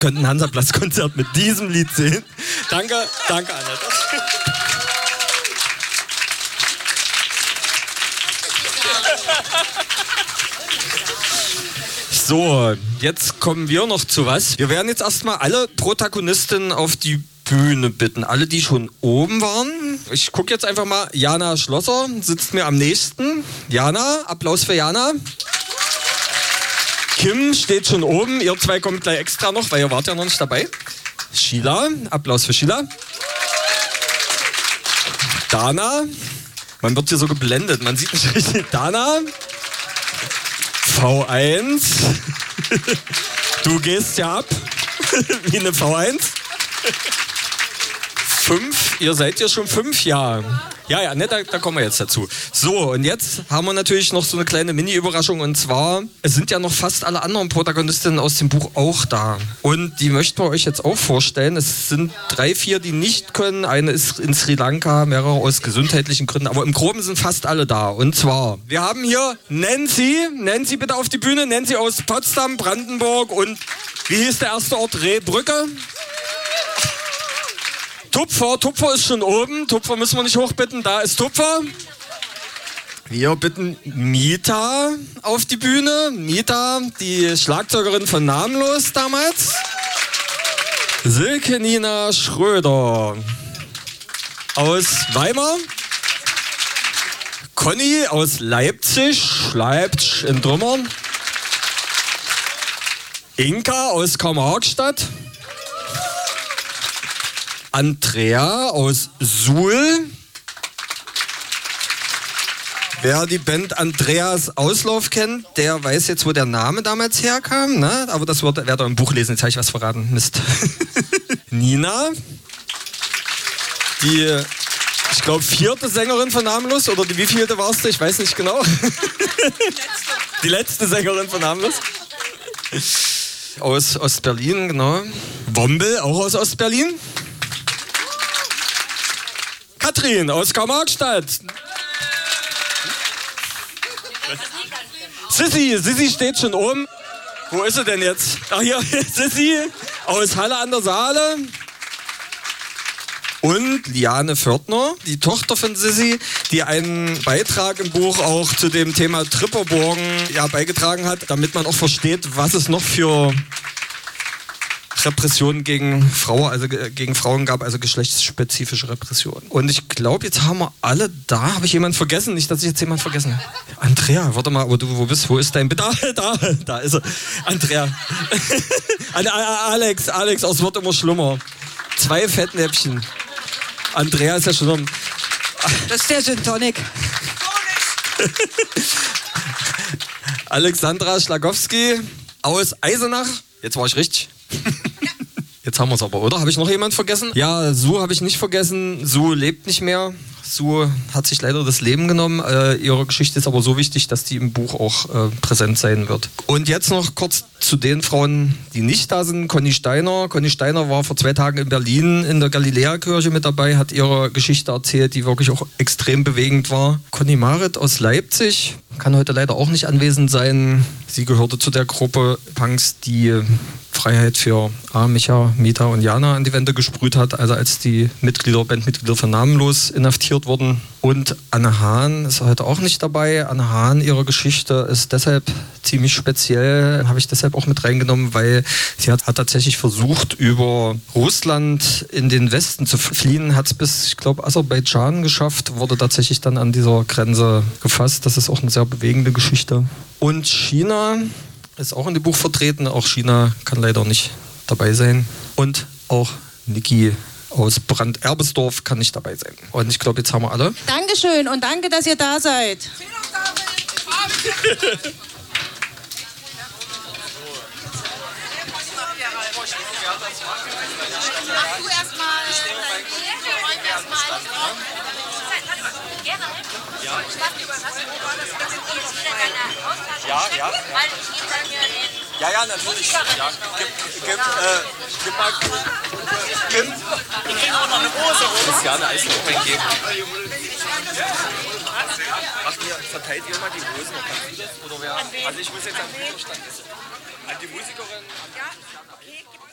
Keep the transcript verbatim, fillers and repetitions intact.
könnten ein Hansaplatzkonzert mit diesem Lied sehen. Danke, danke, Annette. So, jetzt kommen wir noch zu was. Wir werden jetzt erstmal alle Protagonistinnen auf die Bühne bitten. Alle, die schon oben waren. Ich gucke jetzt einfach mal. Jana Schlosser sitzt mir am nächsten. Jana, Applaus für Jana. Kim steht schon oben. Ihr zwei kommt gleich extra noch, weil ihr wart ja noch nicht dabei. Sheila, Applaus für Sheila. Dana, man wird hier so geblendet, man sieht nicht richtig. Dana. V eins. Du gehst ja ab wie eine V eins. Fünf, ihr seid ja schon fünf Jahre. Ja, ja, ne, da, da kommen wir jetzt dazu. So, und jetzt haben wir natürlich noch so eine kleine Mini-Überraschung. Und zwar, es sind ja noch fast alle anderen Protagonistinnen aus dem Buch auch da. Und die möchten wir euch jetzt auch vorstellen. Es sind drei, vier, die nicht können. Eine ist in Sri Lanka, mehrere aus gesundheitlichen Gründen. Aber im Groben sind fast alle da. Und zwar, wir haben hier Nancy. Nancy, bitte auf die Bühne. Nancy aus Potsdam, Brandenburg. Und wie hieß der erste Ort? Rehbrücke. Tupfer, Tupfer ist schon oben. Tupfer müssen wir nicht hochbitten, da ist Tupfer. Wir bitten Mita auf die Bühne. Mita, die Schlagzeugerin von Namenlos damals. Silke Nina Schröder aus Weimar. Conny aus Leipzig, Leipzig in Trümmern. Inka aus Kammerhackstadt. Andrea aus Suhl. Wer die Band Andreas Auslauf kennt, der weiß jetzt, wo der Name damals herkam. Ne? Aber das wird, werdet ihr im Buch lesen, jetzt habe ich was verraten. Mist. Nina. Die, ich glaube, vierte Sängerin von Namenlos. Oder die wievielte warst du? Ich weiß nicht genau. Die letzte Sängerin von Namenlos. Aus Ostberlin, genau. Wombel, auch aus Ostberlin. Katrin aus Kammerstadt. Sissi, Sissi steht schon oben. Wo ist sie denn jetzt? Ach hier, Sissi aus Halle an der Saale. Und Liane Fördner, die Tochter von Sissi, die einen Beitrag im Buch auch zu dem Thema Tripperburgen ja, beigetragen hat, damit man auch versteht, was es noch für Repressionen gegen Frauen, also gegen Frauen gab, also geschlechtsspezifische Repressionen. Und ich glaube, jetzt haben wir alle da. Habe ich jemanden vergessen? Nicht, dass ich jetzt jemanden vergessen habe. Andrea, warte mal, wo du wo bist? Wo ist dein... Da, da, da ist er. Andrea. Alex, Alex, es wird immer schlimmer. Zwei Fettnäpfchen. Andrea ist ja schon... Um das ist der Gin Tonic. Alexandra Schlagowski aus Eisenach. Jetzt war ich richtig. Jetzt haben wir es aber, oder? Habe ich noch jemanden vergessen? Ja, Sue habe ich nicht vergessen. Sue lebt nicht mehr. Sue hat sich leider das Leben genommen. Äh, ihre Geschichte ist aber so wichtig, dass die im Buch auch äh, präsent sein wird. Und jetzt noch kurz zu den Frauen, die nicht da sind. Conny Steiner. Conny Steiner war vor zwei Tagen in Berlin in der Galiläa-Kirche mit dabei, hat ihre Geschichte erzählt, die wirklich auch extrem bewegend war. Conny Marit aus Leipzig kann heute leider auch nicht anwesend sein. Sie gehörte zu der Gruppe Punks, die Freiheit für A, Micha, Mita und Jana an die Wände gesprüht hat, also als die Mitglieder, Bandmitglieder von Namenlos inhaftiert wurden. Und Anne Hahn ist heute auch nicht dabei. Anne Hahn, ihre Geschichte ist deshalb ziemlich speziell, habe ich deshalb auch mit reingenommen, weil sie hat, hat tatsächlich versucht, über Russland in den Westen zu fliehen, hat es bis, ich glaube, Aserbaidschan geschafft, wurde tatsächlich dann an dieser Grenze gefasst. Das ist auch eine sehr bewegende Geschichte. Und China ist auch in dem Buch vertreten. Auch China kann leider nicht dabei sein. Und auch Niki aus Brand-Erbesdorf kann nicht dabei sein. Und ich glaube, jetzt haben wir alle. Dankeschön und danke, dass ihr da seid. Ja, ja. Ja, ja, natürlich. Ja. Gib, gib, äh, gib mal. Gib. Wir kriegen auch noch eine Hose. Christiane Eisen auch eingeben. Macht ihr, verteilt ihr mal die Hosen? Kannst du das? Oder wer? Also ich muss jetzt am Widerstand. An die Musikerin. Ja, okay.